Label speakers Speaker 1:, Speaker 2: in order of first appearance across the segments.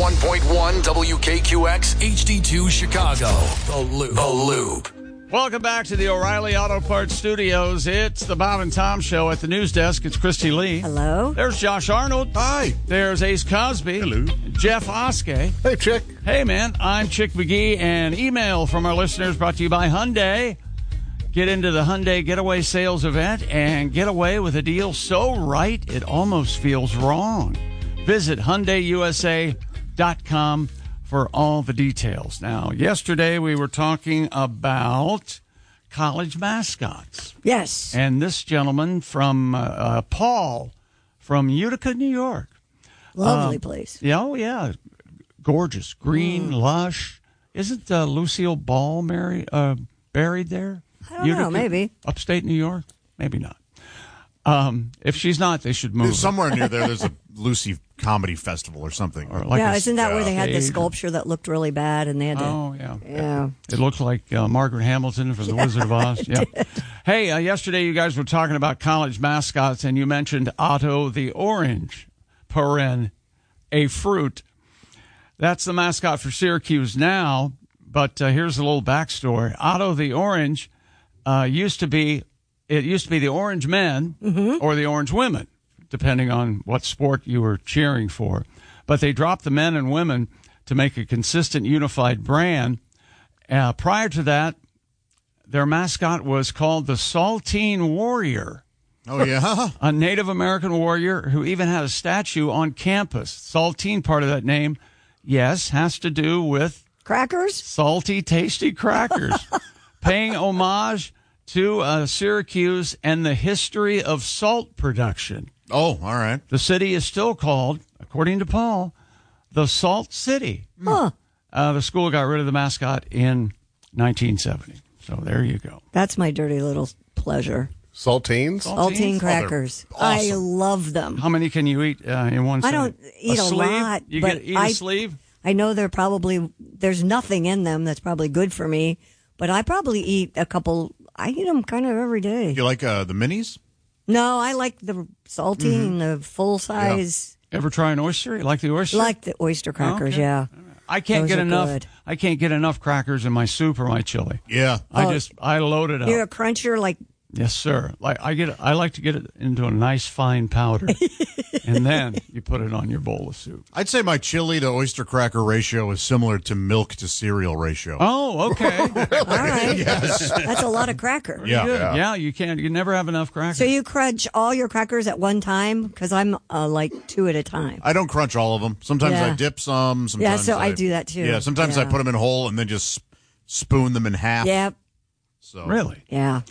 Speaker 1: 101.1 WKQX HD2 Chicago. The Loop.
Speaker 2: Welcome back to the O'Reilly Auto Parts Studios. It's the Bob and Tom Show. At the news desk, it's Christy Lee.
Speaker 3: Hello.
Speaker 2: There's Josh Arnold.
Speaker 4: Hi.
Speaker 2: There's Ace Cosby.
Speaker 4: Hello.
Speaker 2: Jeff Oskey.
Speaker 4: Hey, Chick.
Speaker 2: Hey, man. I'm Chick McGee, and email from our listeners brought to you by Hyundai. Get into the Hyundai Getaway Sales Event and get away with a deal so right it almost feels wrong. Visit HyundaiUSA.com for all the details. Now, yesterday we were talking about college mascots.
Speaker 3: Yes.
Speaker 2: And this gentleman from Paul from Utica, New York.
Speaker 3: Lovely place.
Speaker 2: Yeah, oh, yeah. Gorgeous. Green, lush. Isn't Lucille Ball buried there?
Speaker 3: I don't know, maybe.
Speaker 2: Upstate New York? Maybe not. If she's not, they should move.
Speaker 4: Somewhere near there, there's a Lucy Comedy Festival or something.
Speaker 2: Or like
Speaker 3: isn't that where they had the sculpture that looked really bad and they had to...
Speaker 2: Oh, yeah.
Speaker 3: Yeah.
Speaker 2: It looked like Margaret Hamilton from The Wizard of Oz. Yeah. Hey, yesterday you guys were talking about college mascots, and you mentioned Otto the Orange, a fruit. That's the mascot for Syracuse now, but here's a little backstory. Otto the Orange used to be the Orange Men or the Orange Women, depending on what sport you were cheering for. But they dropped the men and women to make a consistent, unified brand. Prior to that, their mascot was called the Saltine Warrior.
Speaker 4: Oh, yeah?
Speaker 2: A Native American warrior who even had a statue on campus. Saltine, part of that name, yes, has to do with...
Speaker 3: Crackers?
Speaker 2: Salty, tasty crackers. Paying homage to Syracuse and the history of salt production.
Speaker 4: Oh, all right.
Speaker 2: The city is still called, according to Paul, the Salt City.
Speaker 3: Huh.
Speaker 2: The school got rid of the mascot in 1970. So there you go.
Speaker 3: That's my dirty little pleasure.
Speaker 5: Saltines?
Speaker 3: Saltine crackers.
Speaker 4: Oh, awesome.
Speaker 3: I love them.
Speaker 2: How many can you eat in one
Speaker 3: I
Speaker 2: sitting?
Speaker 3: don't eat a
Speaker 2: sleeve?
Speaker 3: lot,
Speaker 2: You
Speaker 3: but
Speaker 2: eat a sleeve?
Speaker 3: I know there's nothing in them that's probably good for me, but I probably eat a couple. I eat them kind of every day.
Speaker 4: You like the minis?
Speaker 3: No, I like the saltine, the full size.
Speaker 2: Ever try an oyster? You like the oyster?
Speaker 3: Like the oyster crackers,
Speaker 2: Okay.
Speaker 3: yeah.
Speaker 2: I can't
Speaker 3: Those
Speaker 2: get
Speaker 3: are
Speaker 2: enough.
Speaker 3: good.
Speaker 2: I can't get enough crackers in my soup or my chili.
Speaker 4: Yeah.
Speaker 2: I load it up.
Speaker 3: You're a cruncher, like
Speaker 2: Yes, sir. I like to get it into a nice fine powder, and then you put it on your bowl of soup.
Speaker 4: I'd say my chili to oyster cracker ratio is similar to milk to cereal ratio.
Speaker 2: Oh, okay.
Speaker 3: all right.
Speaker 4: Yes.
Speaker 3: That's a lot of cracker.
Speaker 4: Yeah.
Speaker 2: Good. Yeah, you never have enough crackers.
Speaker 3: So you crunch all your crackers at one time? Because I'm like two at a time.
Speaker 4: I don't crunch all of them. Sometimes
Speaker 3: Yeah.
Speaker 4: I dip some. Sometimes
Speaker 3: so I do that too.
Speaker 4: Yeah, sometimes I
Speaker 3: Yeah.
Speaker 4: put them in whole and then just spoon them in half.
Speaker 3: Yep.
Speaker 4: So.
Speaker 2: Really?
Speaker 3: Yeah.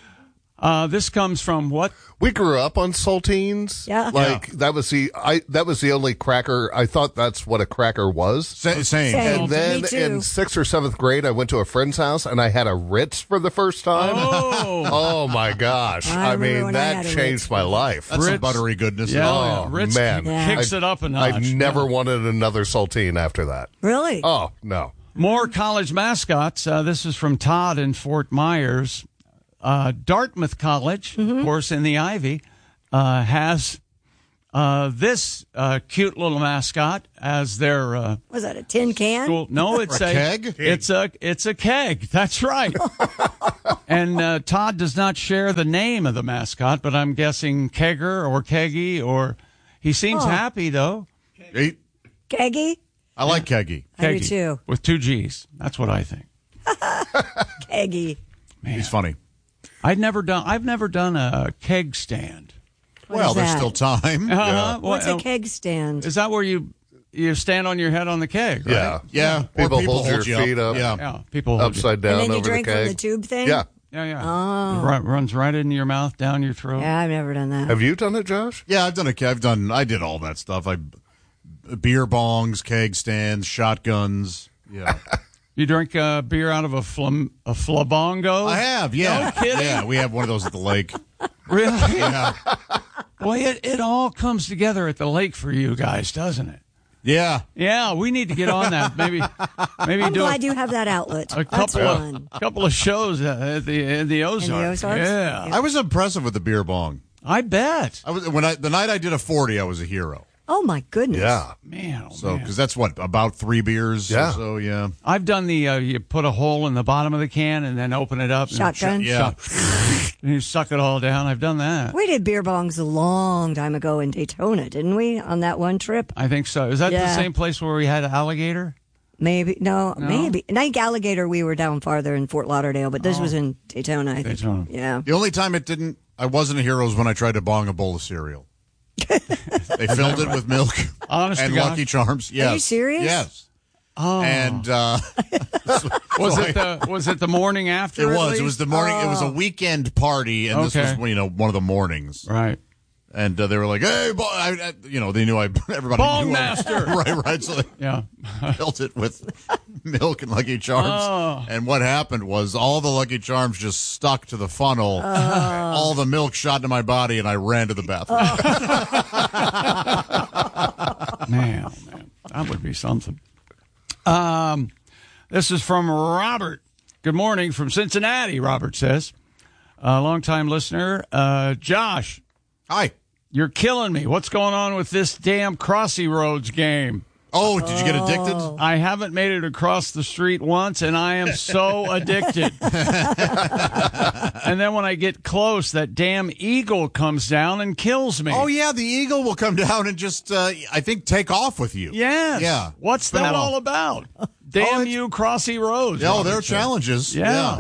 Speaker 2: This comes from what?
Speaker 5: We grew up on saltines.
Speaker 3: Yeah.
Speaker 5: That was the only cracker. I thought that's what a cracker was.
Speaker 4: Same.
Speaker 3: Same.
Speaker 5: And then
Speaker 3: Me too.
Speaker 5: in 6th or 7th grade, I went to a friend's house and I had a Ritz for the first time.
Speaker 2: Oh,
Speaker 5: Oh my gosh.
Speaker 3: I
Speaker 5: I
Speaker 3: remember
Speaker 5: mean,
Speaker 3: when I
Speaker 5: that
Speaker 3: had a
Speaker 5: changed
Speaker 3: Ritz.
Speaker 5: my life.
Speaker 4: That's some
Speaker 2: Ritz.
Speaker 4: buttery goodness.
Speaker 2: yeah.
Speaker 5: Oh,
Speaker 2: Ritz
Speaker 5: man.
Speaker 2: kicks it up a notch.
Speaker 5: I never wanted another saltine after that.
Speaker 3: Really?
Speaker 5: Oh, no.
Speaker 2: More college mascots. This is from Todd in Fort Myers. Dartmouth College, of course, in the Ivy, has this cute little mascot as their
Speaker 3: Was that a tin can?
Speaker 2: school. No, it's
Speaker 4: A keg?
Speaker 2: It's a keg. That's right. And Todd does not share the name of the mascot, but I'm guessing Kegger or Keggy, or he seems happy though.
Speaker 4: Hey,
Speaker 3: Keggy?
Speaker 4: I like Keggy.
Speaker 3: I do
Speaker 2: Keggy,
Speaker 3: too.
Speaker 2: with 2 G's. That's what I think.
Speaker 3: Keggy.
Speaker 4: He's funny.
Speaker 2: I've never done a keg stand.
Speaker 4: Well,
Speaker 3: is
Speaker 4: there's
Speaker 3: that?
Speaker 4: still time.
Speaker 2: Uh-huh.
Speaker 3: What's a keg stand?
Speaker 2: Is that where you stand on your head on the keg? Right?
Speaker 5: Yeah.
Speaker 4: Yeah. Or
Speaker 5: People hold your
Speaker 4: you
Speaker 5: feet up.
Speaker 4: Yeah.
Speaker 2: Yeah. People hold you.
Speaker 5: Upside down
Speaker 3: and then you
Speaker 5: over
Speaker 3: drink
Speaker 5: the
Speaker 3: from
Speaker 5: keg.
Speaker 3: the tube thing?
Speaker 5: Yeah.
Speaker 2: Yeah.
Speaker 3: Oh.
Speaker 2: It runs right into your mouth, down your throat.
Speaker 3: Yeah, I've never done that.
Speaker 5: Have you done it, Josh?
Speaker 4: Yeah, I did all that stuff. Beer bongs, keg stands, shotguns. Yeah.
Speaker 2: You drink beer out of a flabongo?
Speaker 4: I have, yeah.
Speaker 2: No kidding?
Speaker 4: Yeah, we have one of those at the lake.
Speaker 2: Really?
Speaker 4: Yeah.
Speaker 2: Boy, it all comes together at the lake for you guys, doesn't it?
Speaker 4: Yeah.
Speaker 2: Yeah, we need to get on that. Maybe
Speaker 3: I'm
Speaker 2: do
Speaker 3: glad you have that outlet.
Speaker 2: a
Speaker 3: That's
Speaker 2: couple
Speaker 3: fun.
Speaker 2: of shows in the Ozarks.
Speaker 3: Ozarks?
Speaker 2: Yeah,
Speaker 4: I was impressive with the beer bong.
Speaker 2: I bet.
Speaker 4: The night I did a 40, I was a hero.
Speaker 3: Oh, my goodness.
Speaker 5: Yeah.
Speaker 2: Man, oh,
Speaker 4: So,
Speaker 2: man.
Speaker 4: because that's what, about 3 beers
Speaker 5: Yeah.
Speaker 4: or so, yeah.
Speaker 2: I've done the you put a hole in the bottom of the can and then open it up.
Speaker 3: Shotgun?
Speaker 4: Yeah.
Speaker 2: And you suck it all down. I've done that.
Speaker 3: We did beer bongs a long time ago in Daytona, didn't we, on that one trip?
Speaker 2: I think so. Is that the
Speaker 3: Yeah.
Speaker 2: same place where we had alligator?
Speaker 3: Maybe. No, maybe. And I think Alligator, we were down farther in Fort Lauderdale, but this was in Daytona, I think.
Speaker 2: Daytona.
Speaker 3: Yeah.
Speaker 4: The only time I wasn't a hero was when I tried to bong a bowl of cereal. They filled it with milk
Speaker 2: Honest
Speaker 4: and
Speaker 2: to God?
Speaker 4: Lucky Charms. Yes.
Speaker 3: you serious?
Speaker 4: Yes.
Speaker 2: Oh.
Speaker 4: And
Speaker 2: Was it the morning after?
Speaker 4: it
Speaker 2: at
Speaker 4: was.
Speaker 2: least?
Speaker 4: It was the morning. It was a weekend party, and
Speaker 2: Okay.
Speaker 4: this was one of the mornings.
Speaker 2: Right.
Speaker 4: And they were like, "Hey, they knew everybody
Speaker 2: Bong
Speaker 4: knew
Speaker 2: master.
Speaker 4: right. So they
Speaker 2: Yeah.
Speaker 4: filled it with milk and Lucky Charms.
Speaker 2: Oh.
Speaker 4: And what happened was all the Lucky Charms just stuck to the funnel. All the milk shot into my body, and I ran to the bathroom.
Speaker 2: Man, that would be something. This is from Robert. Good morning from Cincinnati, Robert says. Longtime listener. Josh,
Speaker 4: Hi.
Speaker 2: you're killing me. What's going on with this damn Crossy Roads game?
Speaker 4: Oh, did you get addicted?
Speaker 2: I haven't made it across the street once, and I am so addicted. And then when I get close, that damn eagle comes down and kills me.
Speaker 4: Oh, yeah, the eagle will come down and just, I think, take off with you.
Speaker 2: Yes.
Speaker 4: Yeah.
Speaker 2: What's
Speaker 4: Been a
Speaker 2: that
Speaker 4: while.
Speaker 2: all about? Damn you, Crossy Roads.
Speaker 4: Oh,
Speaker 2: Robert
Speaker 4: there are
Speaker 2: says.
Speaker 4: challenges.
Speaker 2: Yeah.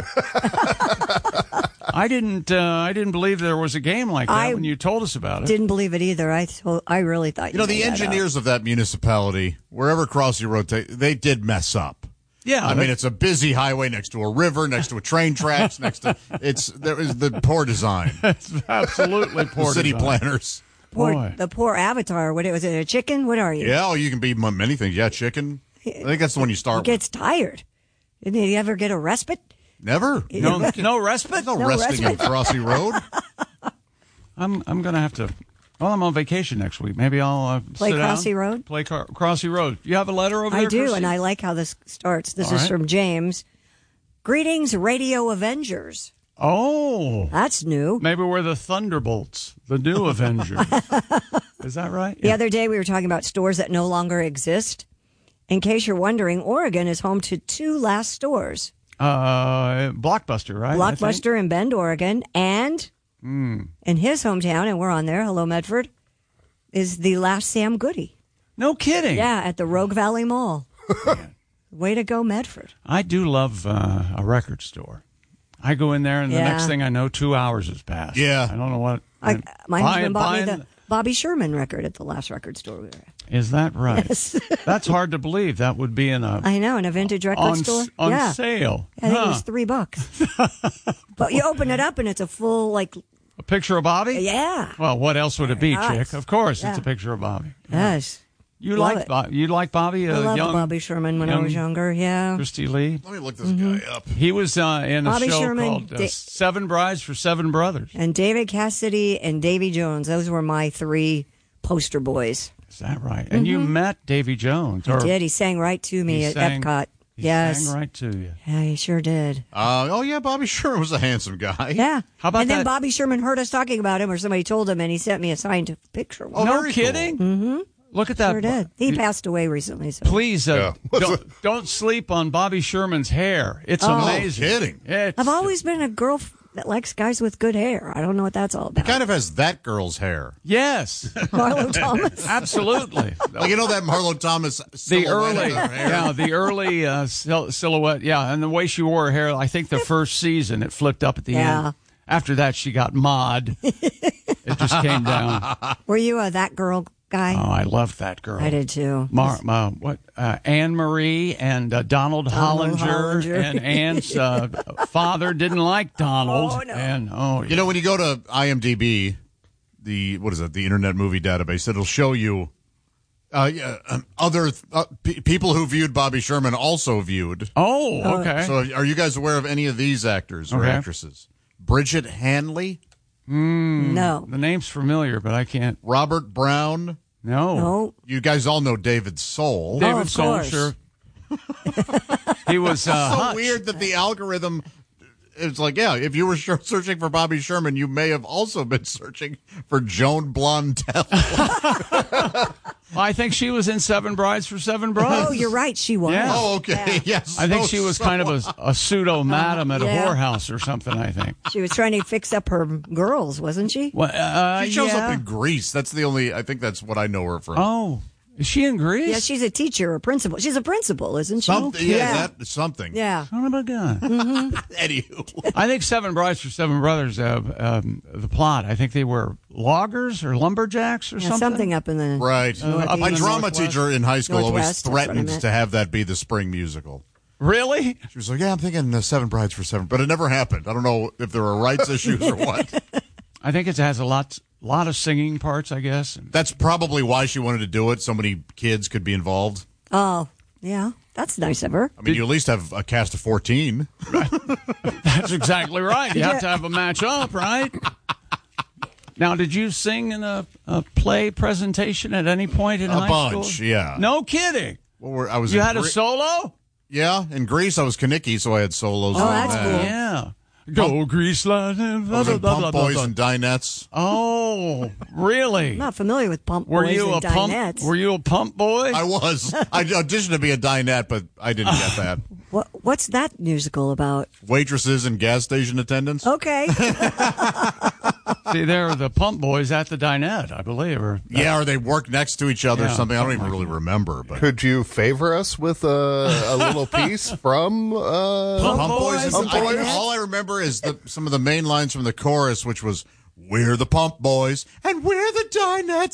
Speaker 2: I didn't believe there was a game like that
Speaker 3: I
Speaker 2: when you told us about it.
Speaker 3: Didn't believe it either. I really thought
Speaker 4: You know, the
Speaker 3: made that up.
Speaker 4: engineers of that municipality, wherever Crossy Road, they did mess up.
Speaker 2: Yeah.
Speaker 4: I mean, it's a busy highway next to a river, next to a train tracks, there is the poor design.
Speaker 2: it's absolutely poor
Speaker 4: The city
Speaker 2: design.
Speaker 4: planners.
Speaker 2: Boy.
Speaker 3: The poor Avatar. What was it? A chicken? What are you?
Speaker 4: Yeah, you can be many things. Yeah, chicken. I think that's the one you
Speaker 3: He
Speaker 4: start with.
Speaker 3: gets tired. Didn't he ever get a respite?
Speaker 4: Never.
Speaker 2: No respite?
Speaker 4: No
Speaker 3: No
Speaker 4: resting on
Speaker 3: respite.
Speaker 4: Crossy Road.
Speaker 2: I'm going to have to. Well, I'm on vacation next week. Maybe I'll
Speaker 3: Play
Speaker 2: sit down,
Speaker 3: Crossy Road?
Speaker 2: Play Crossy Road. You have a letter over
Speaker 3: I
Speaker 2: there?
Speaker 3: do,
Speaker 2: Christy?
Speaker 3: and I like how this starts. This
Speaker 2: All
Speaker 3: is
Speaker 2: right.
Speaker 3: from James. Greetings, Radio Avengers.
Speaker 2: Oh,
Speaker 3: That's new.
Speaker 2: maybe we're the Thunderbolts, the new Avengers. Is that right?
Speaker 3: The other day we were talking about stores that no longer exist. In case you're wondering, Oregon is home to 2 last stores.
Speaker 2: Blockbuster, right? I think?
Speaker 3: Blockbuster in Bend, Oregon, and in his hometown, and we're on there, hello Medford, is the last Sam Goody.
Speaker 2: No kidding.
Speaker 3: Yeah, at the Rogue Valley Mall. Way to go, Medford.
Speaker 2: I do love a record store. I go in there, and the
Speaker 3: Yeah.
Speaker 2: next thing I know, 2 hours has passed.
Speaker 4: Yeah.
Speaker 2: I don't know what.
Speaker 3: My husband bought me
Speaker 2: buying-
Speaker 3: the Bobby Sherman record at the last record store we were at.
Speaker 2: Is that right?
Speaker 3: Yes.
Speaker 2: That's hard to believe. That would be in a
Speaker 3: I know, in a vintage record
Speaker 2: on
Speaker 3: store.
Speaker 2: on
Speaker 3: yeah.
Speaker 2: sale.
Speaker 3: I think it
Speaker 2: Huh.
Speaker 3: was $3. But you open it up and it's a full,
Speaker 2: A picture of Bobby?
Speaker 3: yeah.
Speaker 2: Well, what else would it be,
Speaker 3: Yes.
Speaker 2: chick? Of course, it's
Speaker 3: Yeah.
Speaker 2: a picture of Bobby.
Speaker 3: Yes.
Speaker 2: You
Speaker 3: Love
Speaker 2: like
Speaker 3: it.
Speaker 2: Bobby? You like Bobby?
Speaker 3: I loved
Speaker 2: young
Speaker 3: Bobby Sherman when I
Speaker 2: young
Speaker 3: was younger. Yeah.
Speaker 2: Christy Lee.
Speaker 4: Let me look this guy up.
Speaker 2: He was in a
Speaker 3: Bobby
Speaker 2: show
Speaker 3: Sherman,
Speaker 2: called Seven Brides for Seven Brothers.
Speaker 3: And David Cassidy and Davy Jones. Those were my 3 poster boys.
Speaker 2: Is that right? And you met Davy Jones.
Speaker 3: He did. He sang right to me at Epcot.
Speaker 2: He
Speaker 3: Yes.
Speaker 2: sang right to you.
Speaker 3: Yeah, he sure did.
Speaker 4: Oh, yeah, Bobby Sherman was a handsome guy.
Speaker 3: Yeah.
Speaker 2: How about
Speaker 3: and then
Speaker 2: that-
Speaker 3: Bobby Sherman heard us talking about him, or somebody told him, and he sent me a signed picture.
Speaker 4: Oh,
Speaker 2: no
Speaker 4: very
Speaker 2: kidding? Mm-hmm. Look at that.
Speaker 3: Sure did. He passed away recently. So.
Speaker 2: Please
Speaker 5: Yeah.
Speaker 2: don't sleep on Bobby Sherman's hair. It's amazing.
Speaker 4: No kidding.
Speaker 3: I've always been a girl that likes guys with good hair. I don't know what that's all about.
Speaker 4: Kind of has that girl's hair.
Speaker 2: Yes,
Speaker 3: Marlo Thomas.
Speaker 2: absolutely.
Speaker 4: Like, you know that Marlo Thomas
Speaker 2: The
Speaker 4: silhouette
Speaker 2: early,
Speaker 4: of her hair?
Speaker 2: yeah, the early silhouette, yeah, and the way she wore her hair. I think the first season it flipped up at the
Speaker 3: Yeah.
Speaker 2: end. After that, she got mod. It just came down.
Speaker 3: Were you a that girl guy?
Speaker 2: Oh, I loved that girl.
Speaker 3: I did too.
Speaker 2: Anne Marie and Donald Hollinger,
Speaker 3: Hollinger.
Speaker 2: and Anne's father didn't like Donald.
Speaker 3: Oh, no.
Speaker 2: And
Speaker 4: You know, when you go to IMDb, the Internet Movie Database, it'll show you other people who viewed Bobby Sherman also viewed.
Speaker 2: oh, okay.
Speaker 4: So, are you guys aware of any of these actors or
Speaker 2: Okay.
Speaker 4: actresses? Bridget Hanley,
Speaker 3: No.
Speaker 2: The name's familiar, but I can't.
Speaker 4: Robert Brown.
Speaker 2: No.
Speaker 3: No.
Speaker 4: You guys all know David Soul.
Speaker 2: David
Speaker 3: of
Speaker 2: Soul,
Speaker 3: course.
Speaker 2: sure. He was
Speaker 4: so
Speaker 2: Hutch.
Speaker 4: weird that the algorithm. It's like, yeah, if you were searching for Bobby Sherman, you may have also been searching for Joan Blondell.
Speaker 2: I think she was in Seven Brides for Seven Brothers.
Speaker 3: Oh, you're right. She was.
Speaker 2: Yeah.
Speaker 4: Oh, okay. Yes.
Speaker 2: I think she was kind of a pseudo madam at a
Speaker 3: Yeah.
Speaker 2: whorehouse or something, I think.
Speaker 3: She was trying to fix up her girls, wasn't she?
Speaker 2: Well,
Speaker 4: She shows
Speaker 2: yeah.
Speaker 4: up in Greece. That's the only. I think that's what I know her from.
Speaker 2: Oh, is she in Greece?
Speaker 3: Yeah, she's a teacher, a principal. She's a principal, isn't she?
Speaker 4: Something. Yeah, that's something.
Speaker 3: Yeah.
Speaker 2: Son of a gun.
Speaker 4: Anywho.
Speaker 2: I think Seven Brides for Seven Brothers, the plot, I think they were loggers or lumberjacks or
Speaker 3: Yeah,
Speaker 2: something.
Speaker 3: something up in the
Speaker 4: Right.
Speaker 2: up
Speaker 4: My
Speaker 2: in the
Speaker 4: drama
Speaker 2: Northwest.
Speaker 4: teacher in high school always
Speaker 3: Northwest, that's what I
Speaker 4: threatened
Speaker 3: meant.
Speaker 4: to have that be the spring musical.
Speaker 2: Really?
Speaker 4: She was like, "Yeah, I'm thinking Seven Brides for Seven," but it never happened. I don't know if there were rights issues or what.
Speaker 2: I think it has a lot of singing parts, I guess.
Speaker 4: That's probably why she wanted to do it. So many kids could be involved.
Speaker 3: Oh, yeah. That's nice of her.
Speaker 4: I mean, you at least have a cast of 14.
Speaker 2: That's exactly right. You have to have a match up, right? Now, did you sing in a play presentation at any point in high
Speaker 4: bunch,
Speaker 2: school?
Speaker 4: yeah.
Speaker 2: No kidding.
Speaker 4: Well, I was.
Speaker 2: You
Speaker 4: in
Speaker 2: had a
Speaker 4: Gre-
Speaker 2: solo?
Speaker 4: Yeah, in Greece I was Kaniki, so I had solos.
Speaker 3: Oh,
Speaker 4: on
Speaker 3: that's
Speaker 4: that.
Speaker 3: cool.
Speaker 2: Yeah. Go Grease Line.
Speaker 4: I was in Pump Boys and Dinettes.
Speaker 2: Oh, really?
Speaker 3: I'm not familiar with Pump
Speaker 2: Were
Speaker 3: Boys
Speaker 2: you
Speaker 3: and
Speaker 2: a pump?
Speaker 3: Dinettes.
Speaker 2: Were you a pump boy?
Speaker 4: I was. I auditioned to be a dinette, but I didn't get that.
Speaker 3: What's that musical about?
Speaker 4: Waitresses and gas station attendants.
Speaker 3: Okay.
Speaker 2: See, they're the pump boys at the dinette, I believe. Or
Speaker 4: Yeah, or they work next to each other or
Speaker 2: Yeah,
Speaker 4: something. I don't
Speaker 2: something
Speaker 4: even really remember. But
Speaker 5: Could you favor us with a little piece from
Speaker 4: Pump Boys. and-
Speaker 5: Pump Boys?
Speaker 4: all I remember is some of the main lines from the chorus, which was, "We're the Pump Boys and we're the Dinettes."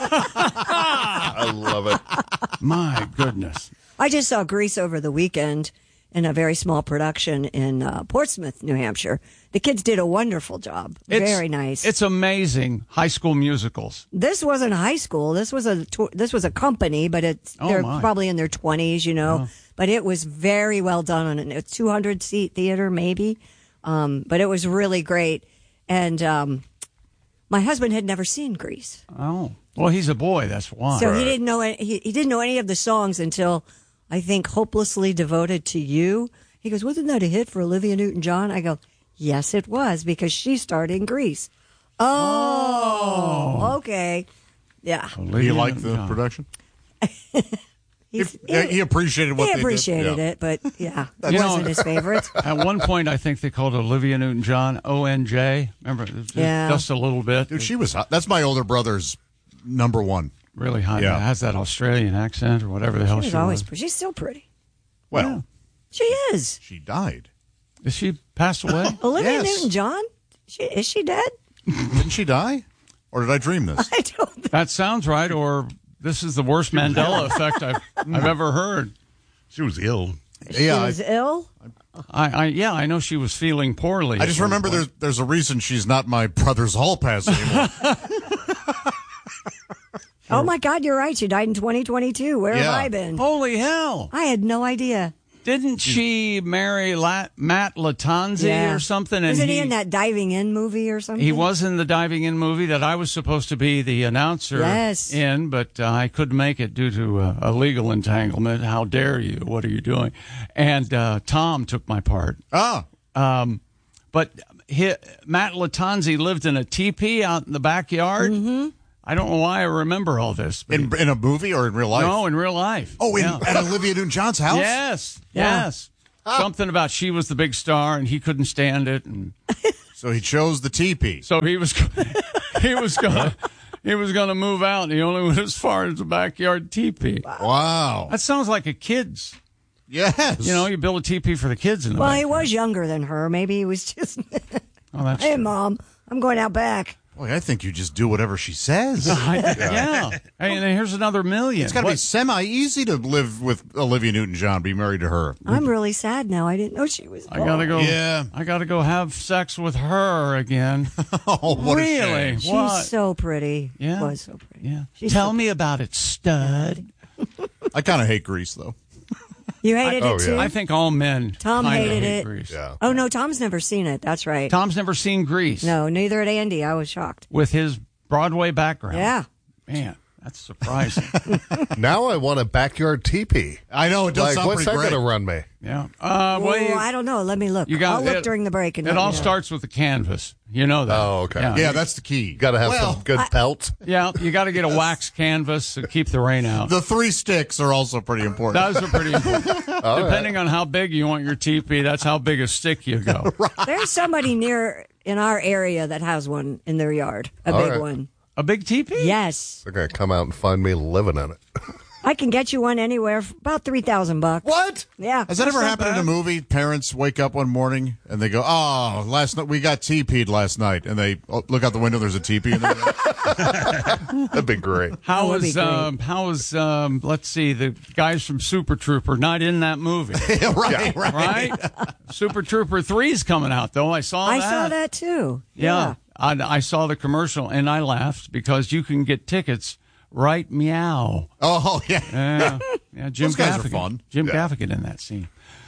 Speaker 5: I love it.
Speaker 2: my goodness.
Speaker 3: I just saw Grease over the weekend in a very small production in Portsmouth, New Hampshire. The kids did a wonderful job. Very nice.
Speaker 2: It's amazing. High school musicals.
Speaker 3: This wasn't high school. This was a company, but they're
Speaker 2: my.
Speaker 3: probably in their 20s, you know. But it was very well done on a 200-seat theater, maybe. But it was really great. And my husband had never seen Grease,
Speaker 2: Oh, well, he's a boy. That's why.
Speaker 3: so he didn't know he didn't know any of the songs until I think "Hopelessly Devoted to You." He goes, "Wasn't that a hit for Olivia Newton-John?" I go, "Yes, it was, because she starred in Grease." Oh, okay, yeah.
Speaker 4: He liked the production. He appreciated what
Speaker 3: He
Speaker 4: they
Speaker 3: appreciated
Speaker 4: did. Yeah.
Speaker 3: it, but yeah, it
Speaker 2: You know-
Speaker 3: wasn't his favorite.
Speaker 2: At one point, I think they called Olivia Newton-John ONJ. Remember,
Speaker 3: Yeah.
Speaker 2: just a little bit.
Speaker 4: Dude, she was hot. That's my older brother's number one.
Speaker 2: Really hot.
Speaker 4: Yeah.
Speaker 2: Has that Australian accent or whatever the hell
Speaker 3: She
Speaker 2: she
Speaker 3: was always
Speaker 2: was.
Speaker 3: pretty. She's still pretty.
Speaker 4: Well,
Speaker 3: She is.
Speaker 4: she died.
Speaker 2: Is she passed away?
Speaker 3: Olivia
Speaker 4: Yes.
Speaker 3: Newton-John. Is she dead?
Speaker 4: Didn't she die? Or did I dream this?
Speaker 3: I don't.
Speaker 2: That sounds right. Or this is the worst Mandela effect I've ever heard.
Speaker 4: She was ill.
Speaker 3: She
Speaker 4: Yeah,
Speaker 3: was ill.
Speaker 2: I know she was feeling poorly.
Speaker 4: I just remember there's a reason she's not my brother's hall pass anymore.
Speaker 3: Oh my God, you're right. She died in 2022. Where have
Speaker 4: Yeah.
Speaker 3: I been?
Speaker 2: Holy hell!
Speaker 3: I had no idea.
Speaker 2: Didn't she marry Matt Latanzi or something? And
Speaker 3: Isn't he in that Diving In movie or something?
Speaker 2: He was in the Diving In movie that I was supposed to be the announcer
Speaker 3: Yes.
Speaker 2: in, but I couldn't make it due to a legal entanglement. How dare you? What are you doing? And Tom took my part.
Speaker 4: Ah,
Speaker 2: But Matt Latanzi lived in a teepee out in the backyard. Mm-hmm. I don't know why I remember all this. But
Speaker 4: in a movie or in real life?
Speaker 2: no, in real life.
Speaker 4: Oh,
Speaker 2: Yeah.
Speaker 4: at Olivia Newton-John's house?
Speaker 2: Yes,
Speaker 3: Yeah.
Speaker 2: yes. Something about she was the big star and he couldn't stand it, and
Speaker 4: So he chose the teepee.
Speaker 2: so he was gonna move out, and he only went as far as the backyard teepee.
Speaker 4: Wow.
Speaker 2: That sounds like a kid's.
Speaker 4: Yes.
Speaker 2: You know, you build a teepee for the kids in the
Speaker 3: Well, he
Speaker 2: backyard.
Speaker 3: was younger than her. Maybe he was just,
Speaker 2: Oh, that's
Speaker 3: hey,
Speaker 2: true.
Speaker 3: Mom, I'm going out back.
Speaker 4: Boy, I think you just do whatever she says.
Speaker 2: Yeah. Hey, and here's another million.
Speaker 4: It's got to be semi-easy to live with Olivia Newton-John, be married to her.
Speaker 3: I'm really sad now. I didn't know she was
Speaker 2: I gotta go.
Speaker 4: Yeah.
Speaker 2: I gotta go have sex with her again.
Speaker 4: Oh, what a
Speaker 2: Really?
Speaker 4: shame.
Speaker 3: She's
Speaker 2: What?
Speaker 3: so pretty.
Speaker 2: Yeah.
Speaker 3: Was so pretty.
Speaker 2: Yeah.
Speaker 3: She's
Speaker 2: Tell
Speaker 3: so-
Speaker 2: me about it, stud.
Speaker 4: I kind of hate Grease, though.
Speaker 3: You hated
Speaker 5: Oh,
Speaker 3: it too?
Speaker 5: yeah.
Speaker 2: I think all men.
Speaker 3: Tom
Speaker 2: kinda
Speaker 3: hated
Speaker 2: hate
Speaker 3: it.
Speaker 2: Grease.
Speaker 5: Yeah.
Speaker 3: Oh, no, Tom's never seen it. That's right.
Speaker 2: Tom's never seen Grease.
Speaker 3: No, neither had Andy. I was shocked.
Speaker 2: With his Broadway background.
Speaker 3: Yeah.
Speaker 2: Man, That's surprising.
Speaker 5: Now I want a backyard teepee.
Speaker 4: I know, it does sound
Speaker 5: what's
Speaker 4: pretty
Speaker 5: that
Speaker 4: great.
Speaker 5: going to run me?
Speaker 2: Yeah.
Speaker 3: I don't know. Let me look. I'll look during the break. And
Speaker 2: it all starts with the canvas. You know that.
Speaker 5: Oh, okay.
Speaker 4: Yeah, that's the key.
Speaker 5: You got to have some good pelt.
Speaker 2: Yeah, you got to get a wax canvas to keep the rain out.
Speaker 4: The 3 sticks are also pretty important.
Speaker 2: Those are pretty important. Depending on how big you want your teepee, that's how big a stick you go.
Speaker 3: There's somebody near in our area that has one in their yard, a big one.
Speaker 2: A big teepee?
Speaker 3: Yes.
Speaker 5: They're going to come out and find me living in it.
Speaker 3: I can get you one anywhere for about $3,000.
Speaker 4: What?
Speaker 3: Yeah.
Speaker 4: Has that ever happened in a movie? Parents wake up one morning and they go, "Oh, last night we got teepeed last night," and they look out the window. There's a teepee in there.
Speaker 5: That'd be great.
Speaker 2: How was let's see, the guys from Super Trooper not in that movie? Right. Super Trooper 3's coming out though. I saw that
Speaker 3: too.
Speaker 2: Yeah. I saw the commercial and I laughed because you can get tickets. Right, meow.
Speaker 4: Oh, yeah.
Speaker 2: Yeah, Jim
Speaker 4: Those guys
Speaker 2: Gaffigan.
Speaker 4: are fun.
Speaker 2: Jim Gaffigan in that scene.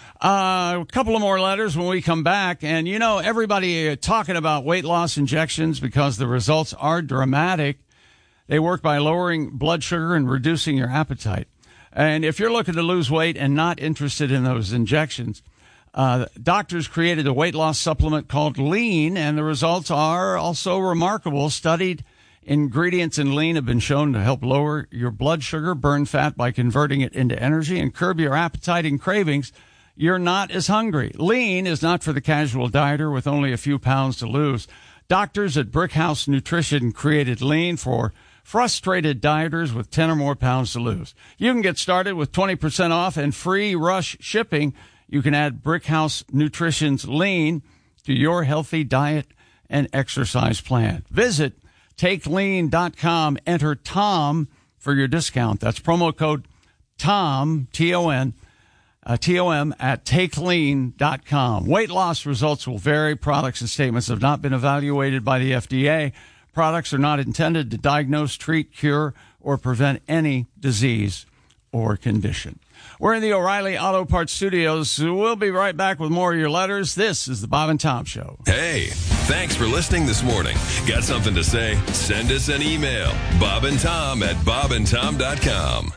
Speaker 2: A couple of more letters when we come back. And, everybody talking about weight loss injections because the results are dramatic. They work by lowering blood sugar and reducing your appetite. And if you're looking to lose weight and not interested in those injections, doctors created a weight loss supplement called Lean, and the results are also remarkable. Studied ingredients in Lean have been shown to help lower your blood sugar, burn fat by converting it into energy, and curb your appetite and cravings. You're not as hungry. Lean is not for the casual dieter with only a few pounds to lose. Doctors at Brickhouse Nutrition created Lean for frustrated dieters with 10 or more pounds to lose. You can get started with 20% off and free rush shipping. You can add Brickhouse Nutrition's Lean to your healthy diet and exercise plan. Visit TakeLean.com. Enter Tom for your discount. That's promo code TOM, T-O-N, T-O-M at TakeLean.com. Weight loss results will vary. Products and statements have not been evaluated by the FDA. Products are not intended to diagnose, treat, cure, or prevent any disease or condition. We're in the O'Reilly Auto Parts studios. So we'll be right back with more of your letters. This is the Bob and Tom Show.
Speaker 6: Hey, thanks for listening this morning. Got something to say? Send us an email. bobandtom@bobandtom.com.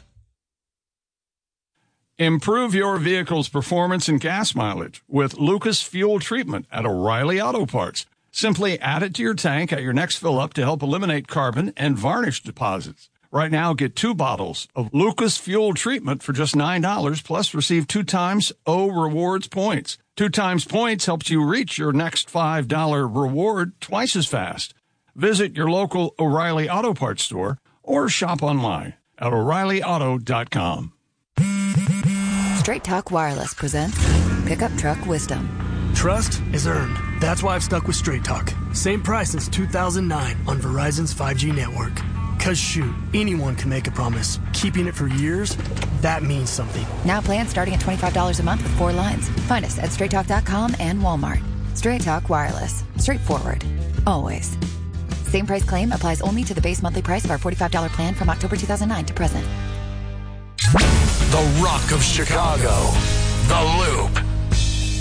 Speaker 2: Improve your vehicle's performance and gas mileage with Lucas Fuel Treatment at O'Reilly Auto Parts. Simply add it to your tank at your next fill-up to help eliminate carbon and varnish deposits. Right now, get 2 bottles of Lucas Fuel Treatment for just $9, plus receive 2 times O Rewards points. 2 times points helps you reach your next $5 reward twice as fast. Visit your local O'Reilly Auto Parts store or shop online at O'ReillyAuto.com.
Speaker 7: Straight Talk Wireless presents Pickup Truck Wisdom.
Speaker 8: Trust is earned. That's why I've stuck with Straight Talk. Same price since 2009 on Verizon's 5G network. Because shoot, anyone can make a promise. Keeping it for years, that means something.
Speaker 7: Now plans starting at $25 a month with 4 lines. Find us at StraightTalk.com and Walmart. Straight Talk Wireless. Straightforward. Always. Same price claim applies only to the base monthly price of our $45 plan from October 2009 to present.
Speaker 1: The Rock of Chicago. The Loop.